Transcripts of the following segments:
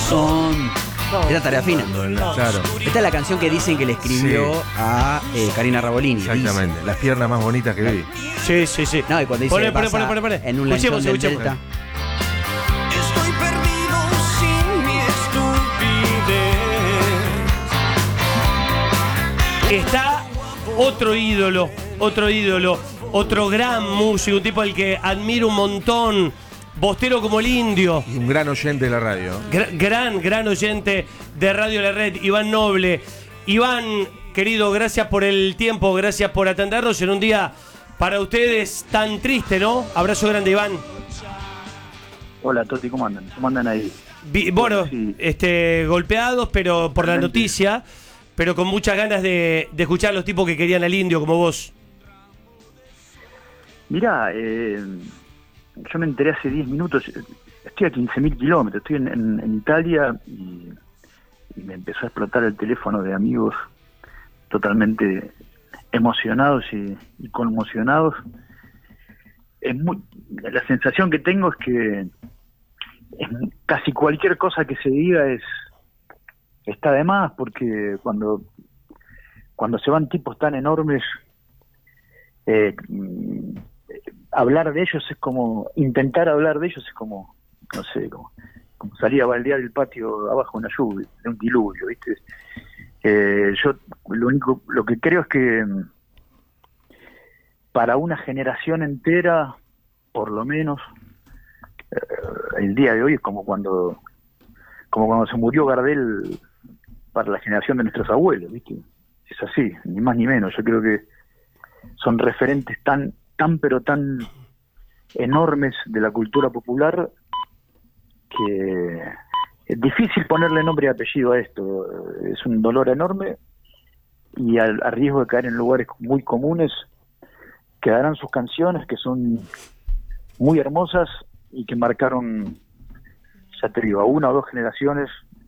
corazón. Era Tarea Fina. Claro. Esta es la canción que dicen que le escribió a Karina Rabolini. Exactamente. Dice. Las piernas más bonitas que vi. Sí, sí, sí. No, y cuando dice Poné, pasa en un lanchón del Delta. Estoy perdido sin mi estupidez. Está otro ídolo, otro gran músico, un tipo al que admiro un montón, bostero como el indio. Y un gran oyente de la radio. Gran oyente de Radio La Red, Iván Noble. Iván, querido, gracias por el tiempo, gracias por atendernos en un día para ustedes tan triste, ¿no? Abrazo grande, Iván. Hola, Toti, ¿cómo andan? ¿Cómo andan ahí? Bueno, Sí. Golpeados, pero por la Realmente. noticia, pero con muchas ganas de escuchar a los tipos que querían al indio como vos. Mirá, yo me enteré hace 10 minutos, estoy a 15.000 kilómetros, estoy en Italia y me empezó a explotar el teléfono de amigos totalmente emocionados y conmocionados. La sensación que tengo es que casi cualquier cosa que se diga está de más, porque cuando se van tipos tan enormes, hablar de ellos es como, intentar hablar de ellos es como, no sé, como salir a baldear el patio abajo de una lluvia, de un diluvio, ¿viste? Yo lo que creo es que para una generación entera, por lo menos, el día de hoy es como cuando se murió Gardel para la generación de nuestros abuelos, ¿viste? Es así, ni más ni menos. Yo creo que son referentes tan pero tan enormes de la cultura popular que es difícil ponerle nombre y apellido a esto. Es un dolor enorme y a riesgo de caer en lugares muy comunes, quedarán sus canciones que son muy hermosas y que marcaron, ya te digo, a una o dos generaciones,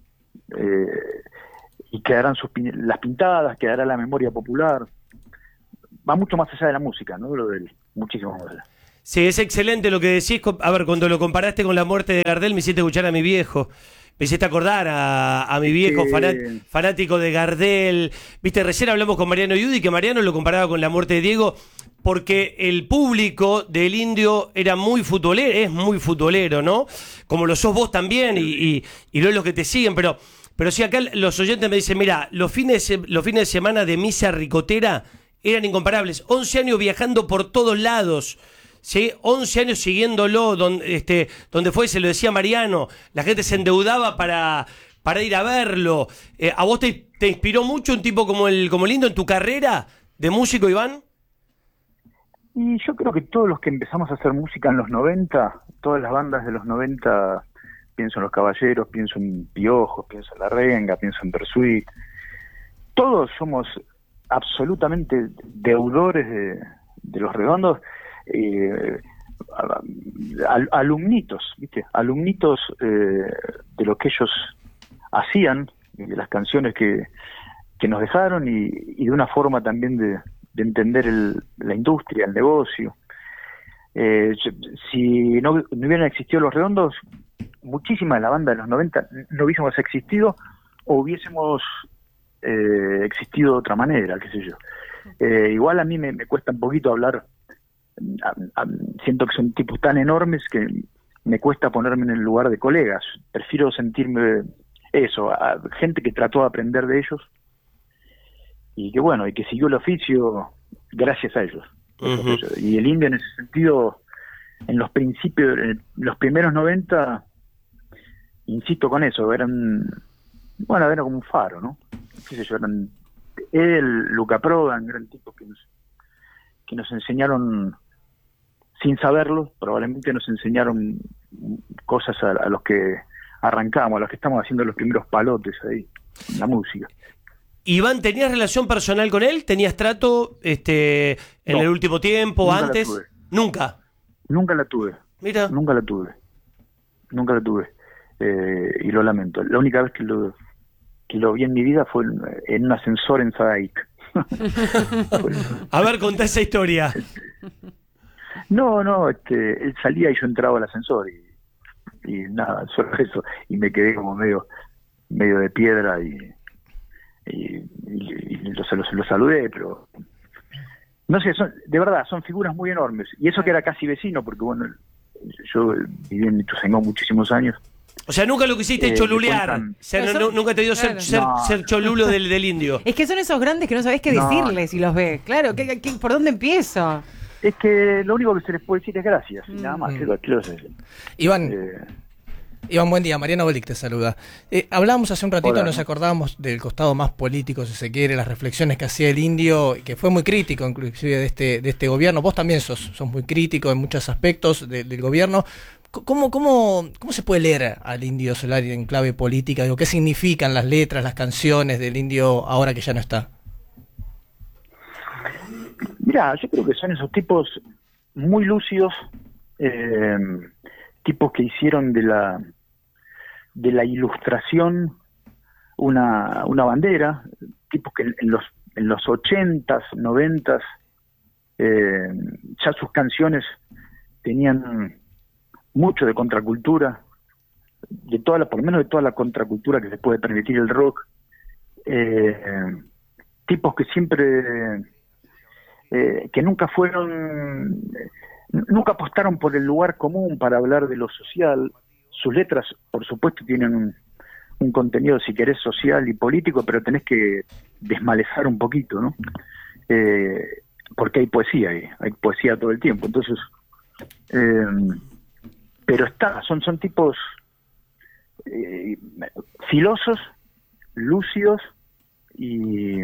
y quedarán las pintadas, quedará la memoria popular. Va mucho más allá de la música, ¿no? Lo del muchísimo más allá. Sí, es excelente lo que decís. A ver, cuando lo comparaste con la muerte de Gardel, me hiciste escuchar a mi viejo. Me hiciste acordar a mi viejo fanático de Gardel. Viste, recién hablamos con Mariano Yudi, que Mariano lo comparaba con la muerte de Diego, porque el público del indio era muy futbolero, es muy futbolero, ¿no? Como lo sos vos también, y los que te siguen, pero sí, acá los oyentes me dicen, mira, los fines de semana de Misa Ricotera eran incomparables. 11 años viajando por todos lados, ¿sí? 11 años siguiéndolo, donde fue, se lo decía Mariano, la gente se endeudaba para ir a verlo. ¿A vos te inspiró mucho un tipo como el Lindo en tu carrera de músico, Iván? Y yo creo que todos los que empezamos a hacer música en los 90, todas las bandas de los 90, pienso en Los Caballeros, pienso en Piojos, pienso en La Renga, pienso en Bersuit, todos somos absolutamente deudores de Los Redondos, alumnitos, ¿viste? Alumnitos de lo que ellos hacían, de las canciones que nos dejaron y de una forma también de entender la industria, el negocio. Si no hubieran existido Los Redondos, muchísima de la banda de los 90 no hubiésemos existido o hubiésemos existido de otra manera, qué sé yo. Igual a mí me cuesta un poquito hablar, siento que son tipos tan enormes que me cuesta ponerme en el lugar de colegas. Prefiero sentirme a gente que trató de aprender de ellos y que bueno, y que siguió el oficio gracias a ellos. Uh-huh. Y el indio en ese sentido, en los principios, en los primeros 90, insisto con eso, eran como un faro, ¿no? Qué sé yo, eran él, Luca Prodan, eran tipos que nos enseñaron, sin saberlo, probablemente nos enseñaron cosas a los que arrancamos, a los que estamos haciendo los primeros palotes ahí, en la música. Iván, ¿tenías relación personal con él? ¿Tenías trato en el último tiempo, nunca antes? La tuve. ¿Nunca? Nunca la tuve. Mira. Nunca la tuve. Y lo lamento. La única vez que lo vi en mi vida fue en un ascensor en Sadaic. A ver, contá esa historia. No, él salía y yo entraba al ascensor y y nada, solo eso, y me quedé como medio de piedra y lo saludé, pero no sé, de verdad, son figuras muy enormes, y eso que era casi vecino, porque bueno, yo viví en Ituzaingó muchísimos años. O sea, nunca lo quisiste cholulear. Me Nunca te dio claro. ser cholulo del indio. Es que son esos grandes que no sabés qué No. decirles si los ves. Claro, ¿por dónde empiezo? Es que lo único que se les puede decir es gracias, y nada más. ¿Qué lo sé? Iván, buen día. Mariano Bolic te saluda. Hablábamos hace un ratito, Hola. nos acordábamos del costado más político, si se quiere, las reflexiones que hacía el indio, que fue muy crítico inclusive de este gobierno. Vos también sos muy crítico en muchos aspectos del gobierno. ¿Cómo se puede leer al Indio Solari en clave política? Digo, ¿qué significan las letras, las canciones del indio ahora que ya no está? Mirá, yo creo que son esos tipos muy lúcidos, tipos que hicieron de la ilustración una bandera, tipos que en los 80s, 90s, ya sus canciones tenían mucho de contracultura, por lo menos de toda la contracultura que se puede permitir el rock, tipos que siempre que nunca apostaron por el lugar común para hablar de lo social. Sus letras, por supuesto, tienen un contenido, si querés, social y político, pero tenés que desmalezar un poquito, ¿no? Porque hay poesía, hay poesía todo el tiempo. Entonces, pero son tipos filosos, lúcidos, y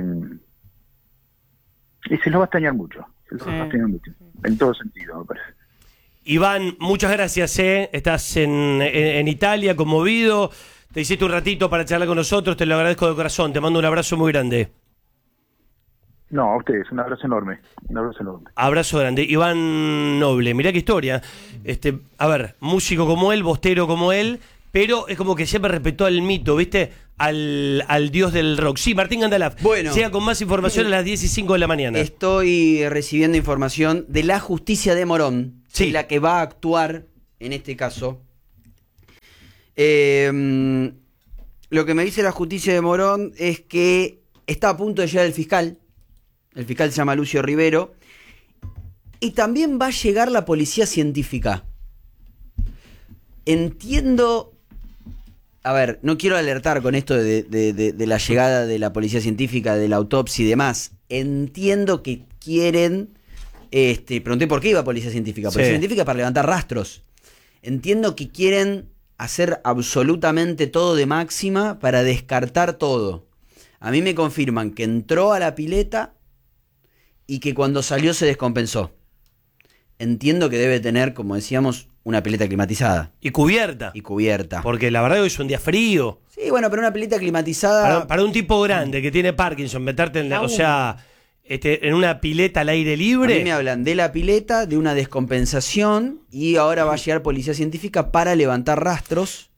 se los va a extrañar mucho. En todo sentido, me parece. Iván, muchas gracias. Estás en Italia, conmovido. Te hiciste un ratito para charlar con nosotros. Te lo agradezco de corazón. Te mando un abrazo muy grande. No, a ustedes, un abrazo enorme. Un abrazo enorme. Abrazo grande. Iván Noble, mirá qué historia. A ver, músico como él, bostero como él, pero es como que siempre respetó al mito, ¿viste? Al dios del rock. Sí, Martín Gandalaf. Bueno. Llega con más información a las 10:05 de la mañana. Estoy recibiendo información de la justicia de Morón, Sí. la que va a actuar en este caso. Lo que me dice la justicia de Morón es que está a punto de llegar el fiscal. El fiscal se llama Lucio Rivero. Y también va a llegar la policía científica. Entiendo... A ver, no quiero alertar con esto de la llegada de la policía científica, de la autopsia y demás. Entiendo que quieren... pregunté por qué iba policía científica. Policía científica para levantar rastros. Entiendo que quieren hacer absolutamente todo de máxima para descartar todo. A mí me confirman que entró a la pileta y que cuando salió se descompensó. Entiendo que debe tener, como decíamos, una pileta climatizada. Y cubierta. Y cubierta. Porque la verdad que hoy es un día frío. Sí, bueno, pero una pileta climatizada... Para un tipo grande que tiene Parkinson, meterte en en una pileta al aire A libre. mí me hablan de la pileta, de una descompensación, y ahora va a llegar policía científica para levantar rastros.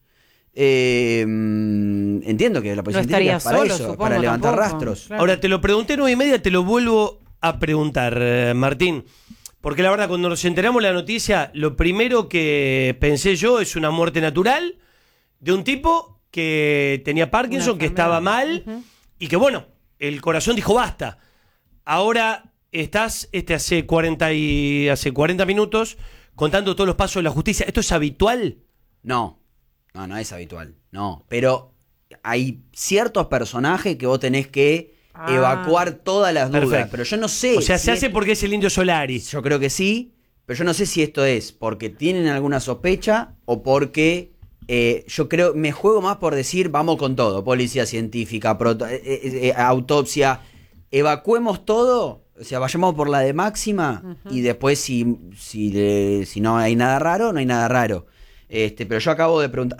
Entiendo que la policía No estaría científica es para solo, eso, supongo, para levantar tampoco. rastros. Claro. Ahora, te lo pregunté 9:30, te lo vuelvo a preguntar, Martín. Porque la verdad, cuando nos enteramos de la noticia, lo primero que pensé yo es una muerte natural de un tipo que tenía Parkinson, que estaba mal, y que bueno, el corazón dijo basta. Ahora estás hace 40 minutos contando todos los pasos de la justicia. ¿Esto es habitual? No es habitual, no. Pero hay ciertos personajes que vos tenés que evacuar todas las dudas. Perfecto. Pero yo no sé. O sea, si se hace porque es el Indio Solari. Yo creo que sí, pero yo no sé si esto es porque tienen alguna sospecha o porque yo creo, me juego más por decir vamos con todo, policía científica, autopsia, evacuemos todo, o sea, vayamos por la de máxima y después si no hay nada raro, no hay nada raro. Pero yo acabo de preguntar,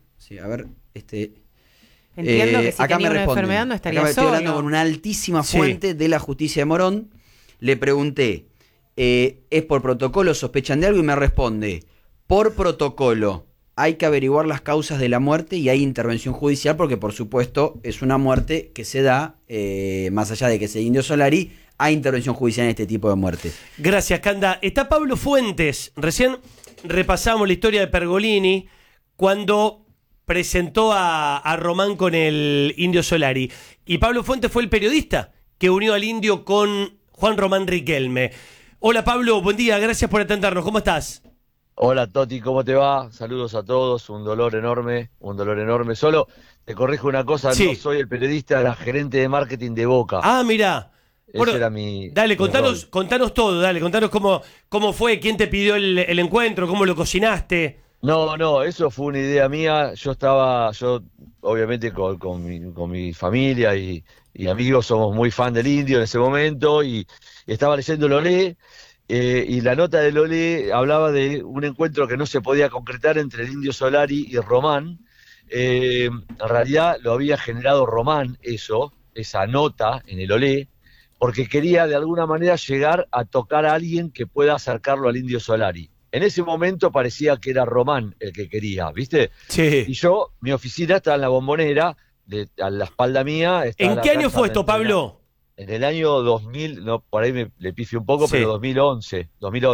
Entiendo que si acá tenía me una responden. enfermedad no estaría Acá estoy solo. hablando con una altísima fuente de la justicia de Morón. Le pregunté, ¿es por protocolo? ¿Sospechan de algo? Y me responde, por protocolo hay que averiguar las causas de la muerte y hay intervención judicial porque, por supuesto, es una muerte que se da, más allá de que sea Indio Solari, hay intervención judicial en este tipo de muertes. Gracias, Canda. Está Pablo Fuentes. Recién repasamos la historia de Pergolini cuando presentó a Román con el Indio Solari. Y Pablo Fuentes fue el periodista que unió al Indio con Juan Román Riquelme. Hola Pablo, buen día, gracias por atendernos. ¿Cómo estás? Hola Toti, ¿cómo te va? Saludos a todos, un dolor enorme, un dolor enorme. Solo te corrijo una cosa, Sí. no soy el periodista, era gerente de marketing de Boca. Ah, mirá. Ese era mi Dale, mi contanos rol. todo, dale, contanos cómo fue, quién te pidió el encuentro, cómo lo cocinaste. No, eso fue una idea mía. Yo obviamente con mi familia y amigos somos muy fan del Indio en ese momento y estaba leyendo el Olé. Y la nota del Olé hablaba de un encuentro que no se podía concretar entre el Indio Solari y Román. En realidad lo había generado Román esa nota en el Olé, porque quería de alguna manera llegar a tocar a alguien que pueda acercarlo al Indio Solari. En ese momento parecía que era Román el que quería, ¿viste? Sí. Y mi oficina está en la Bombonera, a la espalda mía. Está ¿En la qué año cancha fue de esto, entrenar. Pablo? En el año 2000, no, por ahí le pifio un poco, Sí. pero 2011.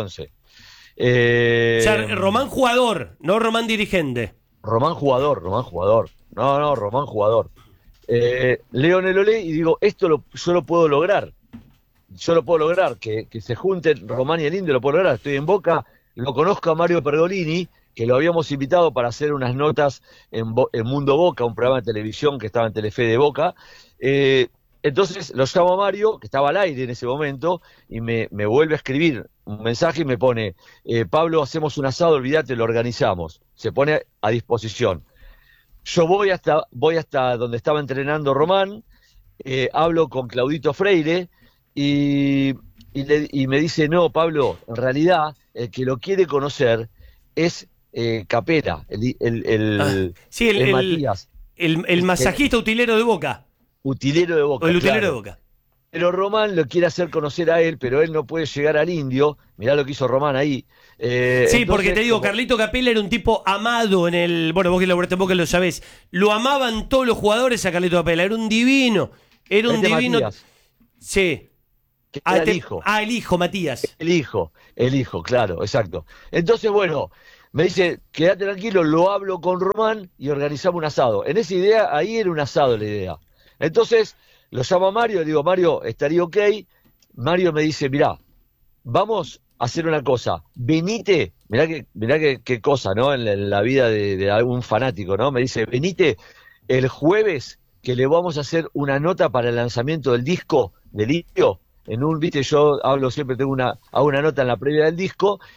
O sea, Román jugador, no Román dirigente. Román jugador. No, Román jugador. Leo en el Olé y digo, yo lo puedo lograr. Que se junten Román y el Indio, lo puedo lograr. Estoy en Boca, lo conozco a Mario Pergolini, que lo habíamos invitado para hacer unas notas en Mundo Boca, un programa de televisión que estaba en Telefe de Boca. Entonces lo llamo a Mario, que estaba al aire en ese momento, y me vuelve a escribir un mensaje y me pone, Pablo, hacemos un asado, olvídate, lo organizamos. Se pone a disposición. Yo voy hasta donde estaba entrenando Román, hablo con Claudito Freire y me dice, no, Pablo, en realidad el que lo quiere conocer es Capera, Sí, el Matías. el masajista utilero de Boca. Utilero de Boca. O el utilero claro. de Boca. Pero Román lo quiere hacer conocer a él, pero él no puede llegar al Indio. Mirá lo que hizo Román ahí. Sí, Entonces, porque te digo, Carlito Capella era un tipo amado en el... Bueno, vos que laburate en Boca lo sabés. Lo amaban todos los jugadores a Carlito Capella. Era un divino. Era un divino... Matías, Sí. que era el hijo. El hijo, Matías. El hijo, claro, exacto. Entonces, bueno, me dice, quédate tranquilo, lo hablo con Román y organizamos un asado. En esa idea, ahí era un asado la idea. Entonces, lo llamo a Mario, le digo, Mario, ¿estaría ok? Mario me dice, mirá, vamos a hacer una cosa, venite, mirá qué cosa, ¿no? En la vida de algún fanático, ¿no? Me dice, venite el jueves que le vamos a hacer una nota para el lanzamiento del disco del Indio. Viste, yo hablo siempre, hago una nota en la previa del disco,